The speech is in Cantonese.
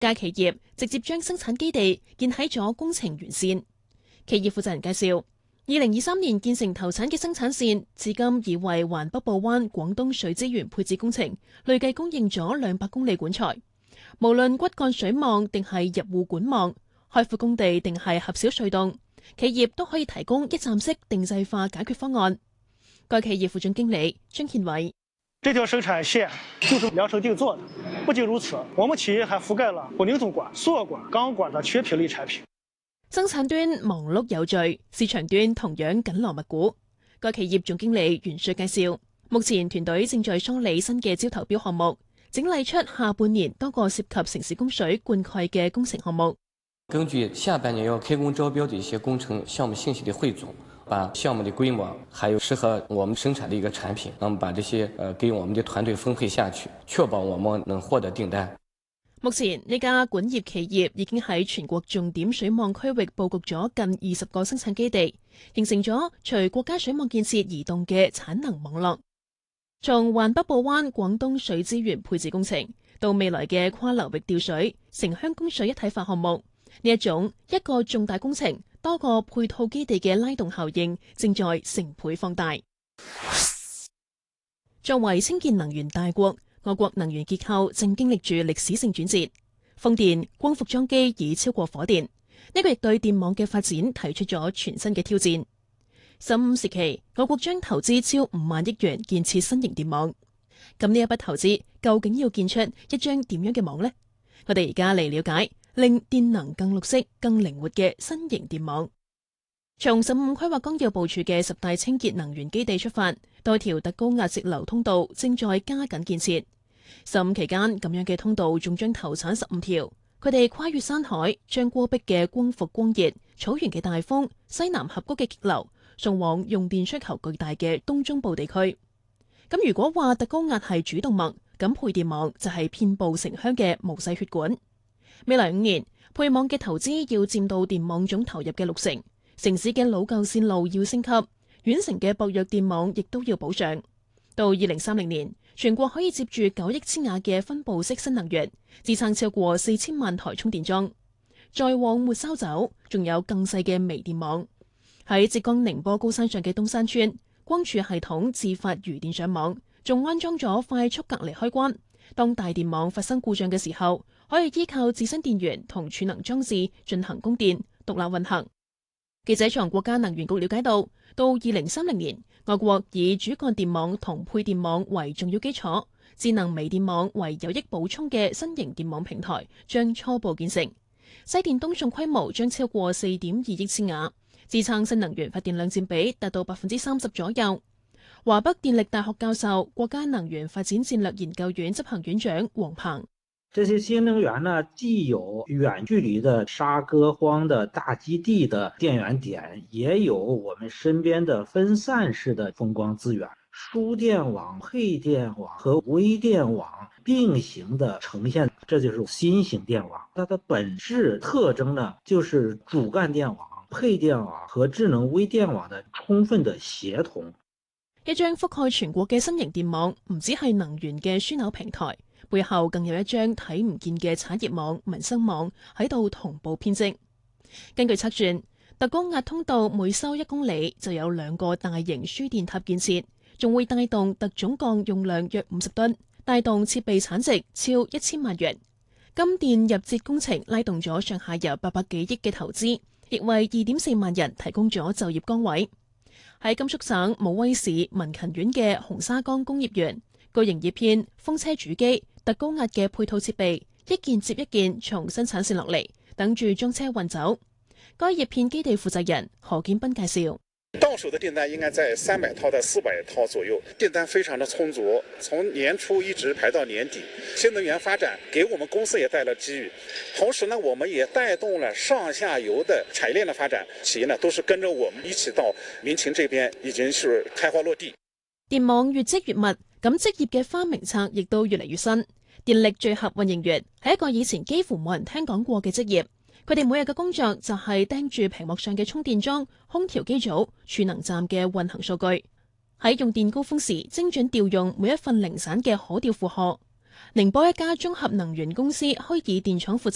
家企業直接將生產基地建喺咗工程沿線。企業負責人介紹，2023年建成投產嘅生產線，至今已為環北部灣廣東水資源配置工程累計供應咗200公里管材。無論骨幹水網定係入戶管網，開闊工地定係狹小隧道，企業都可以提供一站式定制化解決方案。該企業副總經理張憲偉： 這條生產線就是量身定做的。不僅如此，我們企業還覆蓋了混凝土管、塑管、鋼管的全品類產品。 生產端忙碌有序，市場端同樣緊鑼密鼓。該企業總經理袁帥介紹，目前團隊正在梳理新嘅招投標項目，整理出下半年多個涉及城市供水灌溉嘅工程項目。 根據下半年要開工招標的一些工程項目信息的匯總，把項目的規模還有適合我們生產的一個產品，那麼把這些給我們的團隊分配下去，確保我們能獲得訂單。 目前呢家管業企業已經喺全國重點水網區域佈局咗近20個生產基地，形成咗隨國家水網建設移動嘅產能網絡。從環北部灣廣東水資源配置工程到未來嘅跨流域調水、城鄉供水一體化項目，呢一種一個重大工程多個配套基地嘅拉動效應正在成倍放大。作為清潔能源大國，我國能源結構正經歷住歷史性轉折，風電、光伏裝機已超過火電，呢個亦對電網嘅發展提出咗全新嘅挑戰。15時期，我國將投資超5萬億元建設新型電網。咁呢一筆投資究竟要建出一張點樣嘅網呢？我哋而家嚟了解令電能更綠色、更靈活嘅新型電網。從15規劃綱要部署嘅10大清潔能源基地出發，多條特高壓直流通道正在加緊建設。15期間，咁樣嘅通道仲將投產15條，佢哋跨越山海，將戈壁嘅光伏光熱、草原嘅大風、西南峽谷嘅激流，送往用電需求巨大嘅東中部地區。咁如果話特高壓係主動脈，咁配電網就係遍佈城鄉嘅毛細血管。未來5年，配網嘅投資要佔到電網總投入嘅60%。城市嘅老舊線路要升級，縣城嘅薄弱電網亦都要保障。到2030年，全國可以接住9億千瓦嘅分布式新能源，支撐超過4000萬台充電樁。再往末梢走，仲有更細嘅微電網。喺浙江寧波高山上嘅東山村，光儲系統自發餘電上網，仲安裝咗快速隔離開關。當大電網發生故障嘅時候，可以依靠自身電源同儲能裝置進行供電，獨立運行。記者從國家能源局了解到2030年，我國以主幹電網同配電網為重要基礎，智能微電網為有益補充嘅新型電網平台將初步建成。西電東送規模將超過4.2億千瓦，支撐新能源發電量佔比達到30%左右。華北電力大學教授、國家能源發展戰略研究院執行院長王鵬： 這些新能源呢，既有遠距離的沙戈荒的大基地的電源點，也有我們身邊的分散式的風光資源，輸電網、配電網和微電網並行的呈現，這就是新型電網。它的本質特徵呢，就是主幹電網、配電網和智能微電網的充分的協同。 一張覆蓋全國嘅新型電網，唔只係能源嘅樞紐平台，背後更有一張睇唔見嘅產業網、民生網喺度同步編織。根據測算，特高壓通道每修1公里就有2個大型輸電塔建設，仲會帶動特總鋼用量約50噸，帶動設備產值超1000萬元。金電入節工程拉動咗上下游800幾億嘅投資，亦為2.4萬人提供咗就業崗位。喺甘肅省武威市民勤縣嘅紅沙崗工業園，據營業片、風車主機、特高壓嘅配套設備一件接一件從生產線落嚟，等住裝車運走。該葉片基地負責人何建斌介紹： 到手的訂單應該在300套到400套左右，訂單非常的充足，從年初一直排到年底。新能源發展給我們公司也帶來機遇，同時呢，我們也帶動了上下游的產業鏈的發展，企業呢都是跟着我們一起到民勤這邊，已經是開花落地。 電網越積越密，咁職業嘅花名冊亦都越嚟越新。電力聚合運營員係一個以前幾乎冇人聽講過嘅職業。佢哋每日嘅工作就係盯住屏幕上嘅充電樁、空調機組、儲能站嘅運行數據，喺用電高峰時精準調用每一份零散嘅可調負荷。寧波一家綜合能源公司虛擬電廠負責